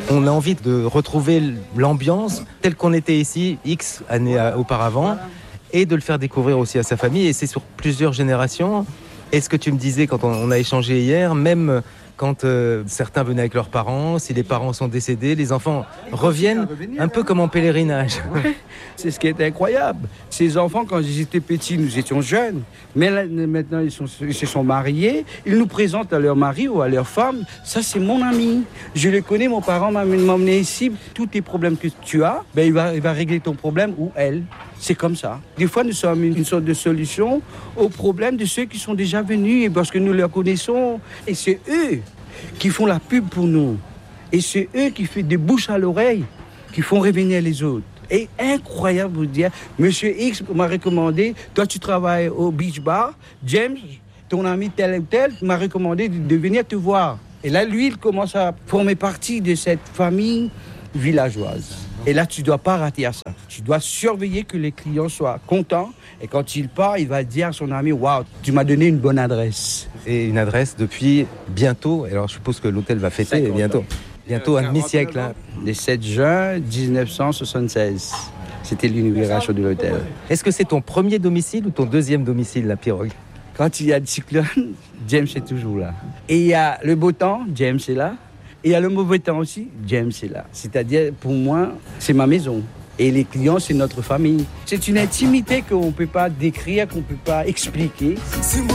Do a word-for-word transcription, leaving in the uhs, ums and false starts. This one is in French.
On a envie de retrouver l'ambiance telle qu'on était ici, X années auparavant, et de le faire découvrir aussi à sa famille. Et c'est sur plusieurs générations. Et ce que tu me disais quand on a échangé hier, même quand euh, certains venaient avec leurs parents, si les parents sont décédés, les enfants reviennent un peu comme en pèlerinage. Ouais, c'est ce qui est incroyable. Ces enfants, quand ils étaient petits, nous étions jeunes. Mais là, maintenant, ils, sont, ils se sont mariés. Ils nous présentent à leur mari ou à leur femme. Ça, c'est mon ami. Je le connais, mon parent m'a emmené ici. Tous les problèmes que tu as, ben, il, va, il va régler ton problème ou elle. C'est comme ça. Des fois, nous sommes une, une sorte de solution aux problèmes de ceux qui sont déjà venus et parce que nous les connaissons. Et c'est eux qui font la pub pour nous. Et c'est eux qui font des bouches à l'oreille, qui font revenir les autres. Et incroyable vous dire, Monsieur X m'a recommandé, toi tu travailles au Beach Bar, James, ton ami tel ou tel, m'a recommandé de, de venir te voir. Et là, lui, il commence à former partie de cette famille villageoise. Et là, tu ne dois pas rater à ça. Tu dois surveiller que les clients soient contents. Et quand il part, il va dire à son ami, « Waouh, tu m'as donné une bonne adresse. » Et une adresse depuis bientôt. Alors, je suppose que l'hôtel va fêter bientôt. Bientôt un demi-siècle. Hein. Le sept juin dix-neuf cent soixante-seize. C'était l'inauguration de l'hôtel. Est-ce que c'est ton premier domicile ou ton deuxième domicile, la pirogue? Quand il y a le cyclone, James est toujours là. Et il y a le beau temps, James est là. Et il y a le mauvais temps aussi, James est là. C'est-à-dire, pour moi, c'est ma maison. Et les clients, c'est notre famille. C'est une intimité qu'on ne peut pas décrire, qu'on ne peut pas expliquer.